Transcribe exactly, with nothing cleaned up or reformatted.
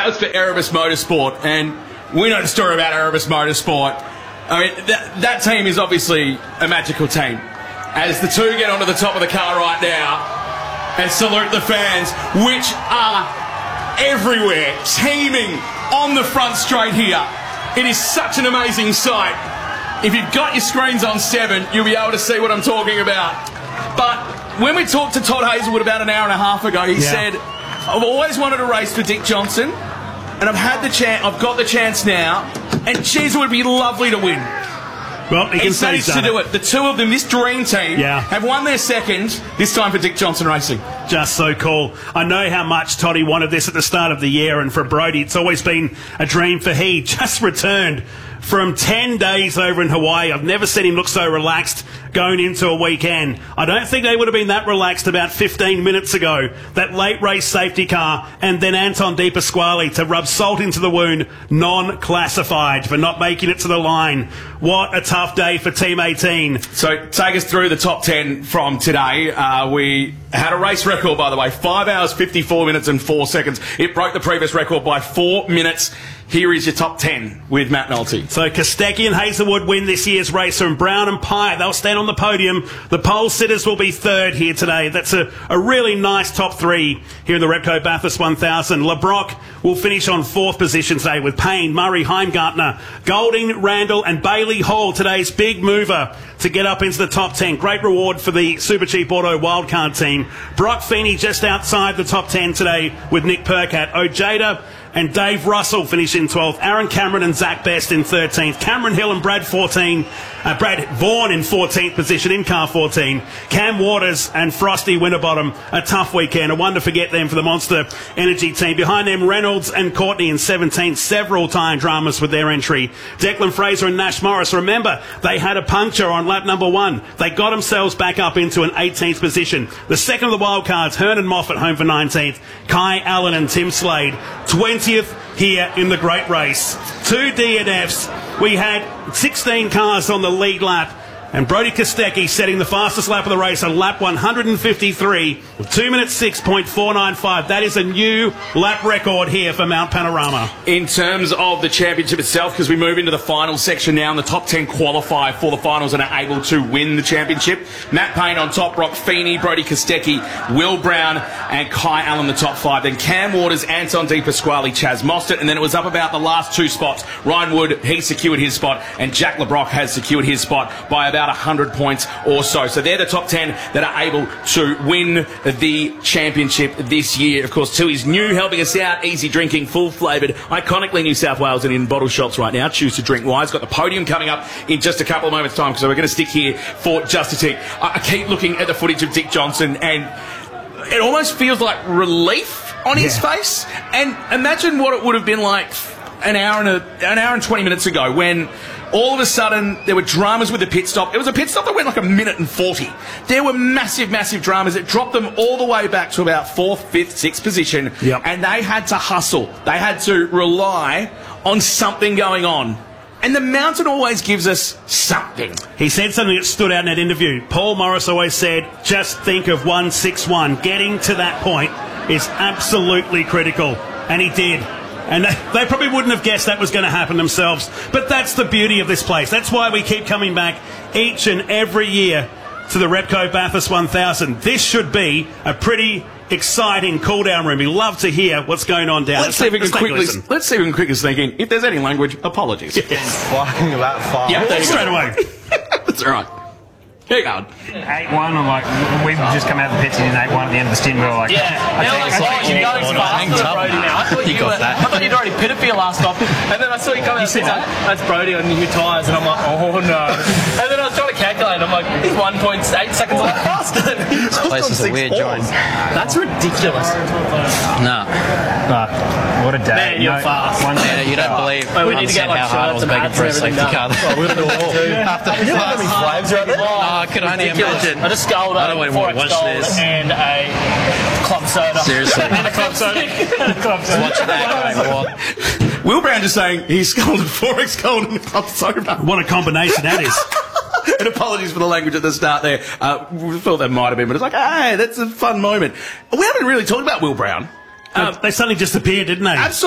that was for Erebus Motorsport, and we know the story about Erebus Motorsport. I mean, that, that team is obviously a magical team. As the two get onto the top of the car right now and salute the fans, which are everywhere, teeming on the front straight here. It is such an amazing sight. If you've got your screens on seven, you'll be able to see what I'm talking about. But when we talked to Todd Hazelwood about an hour and a half ago, he yeah. said, I've always wanted to race for Dick Johnson, and I've had the chance, I've got the chance now, and geez, it would be lovely to win. Well, he he's managed to do it. The two of them, this dream team, yeah. have won their second, this time for Dick Johnson Racing. Just so cool. I know how much Toddy wanted this at the start of the year, and for Brodie, it's always been a dream for he. Just returned from ten days over in Hawaii. I've never seen him look so relaxed going into a weekend. I don't think they would have been that relaxed about fifteen minutes ago. That late race safety car, and then Anton De Pasquale to rub salt into the wound, non-classified for not making it to the line. What a tough day for Team eighteen. So take us through the top ten from today. Uh, we had a race record, by the way, five hours, fifty-four minutes and four seconds. It broke the previous record by four minutes. Here is your top ten with Matt Nolte. So Kostecki and Hazelwood win this year's race, from Brown and Pye. They'll stand on the podium. The pole sitters will be third here today. That's a, a really nice top three here in the Repco Bathurst one thousand. LeBrock will finish on fourth position today with Payne, Murray, Heimgartner, Golding, Randall and Bailey Hall, today's big mover to get up into the top ten. Great reward for the Super Cheap Auto wildcard team. Brock Feeney just outside the top ten today with Nick Percat. Ojeda and Dave Russell finish in twelfth. Aaron Cameron and Zach Best in thirteenth. Cameron Hill and Brad fourteen. Uh, Brad Vaughan in fourteenth position in car fourteen. Cam Waters and Frosty Winterbottom. A tough weekend. A one to forget them for the Monster Energy team. Behind them, Reynolds and Courtney in seventeenth. Several time dramas with their entry. Declan Fraser and Nash Morris. Remember, they had a puncture on lap number one. They got themselves back up into an eighteenth position. The second of the wildcards, Hernan Moffat home for nineteenth. Kai Allen and Tim Slade. twentieth here in the great race. Two D N Fs. We had sixteen cars on the lead lap, and Brodie Kostecki setting the fastest lap of the race on lap one fifty-three with two minutes six point four nine five. That is a new lap record here for Mount Panorama. In terms of the championship itself, because we move into the final section now, and the top ten qualify for the finals and are able to win the championship. Matt Payne on top, Brock Feeney, Brodie Kostecki, Will Brown and Kai Allen the top five. Then Cam Waters, Anton De Pasquale, Chaz Mostert, and then it was up about the last two spots. Ryan Wood, he secured his spot, and Jack LeBrock has secured his spot by about one hundred points or so. So they're the top ten that are able to win the championship this year. Of course, Tui's new, helping us out, easy drinking, full flavoured, iconically New South Wales and in bottle shops right now. Choose to drink wise. Got the podium coming up in just a couple of moments' time, so we're going to stick here for just a tick. I keep looking at the footage of Dick Johnson, and it almost feels like relief on his yeah. face. And imagine what it would have been like an hour and a, an hour and twenty minutes ago, when all of a sudden there were dramas with the pit stop. It was a pit stop that went like a minute and forty. There were massive, massive dramas. It dropped them all the way back to about fourth, fifth, sixth position. Yep. And they had to hustle. They had to rely on something going on. And the mountain always gives us something. He said something that stood out in that interview. Paul Morris always said, just think of one sixty-one. Getting to that point is absolutely critical. And he did. And they, they probably wouldn't have guessed that was going to happen themselves. But that's the beauty of this place. That's why we keep coming back each and every year to the Repco Bathurst one thousand. This should be a pretty exciting cool-down room. We love to hear what's going on down. Let's see if we can quickly. Let's see if we can quickly sneak in. If there's any language, apologies. Yes. Flying about far. Yeah, there you straight go. away. That's all right. Here you go. eight one, I'm like, we've just come out of the pits in eight one at the end of the stint. We were like, yeah, I now like, oh, you're going faster than Brodie now. I thought you, you were, I thought you'd already pitted for your last stop. And then I saw you come out of the pits, like, that's Brodie on new tyres, and I'm like, oh no. And then I was trying to calculate, I'm like, he's one point eight seconds faster. This place is a weird joint. That's ridiculous. No. Uh, what a day. Man, you're no, fast. One Yeah, you don't believe Wait, we need to get like how hard it was making for a safety car. We're going to do it all. After You have any flags right there? Oh, I could only imagine. I just sculled I don't a even four want to X watch gold this. and a club soda. Seriously. And a club soda. And a club soda. Watching that going, what? Will Brown just saying he scolded four X gold in the club soda. What a combination that is. And apologies for the language at the start there. Uh, we thought that might have been, but it's like, hey, that's a fun moment. We haven't really talked about Will Brown. Um, they suddenly just appeared, didn't they? Absolutely.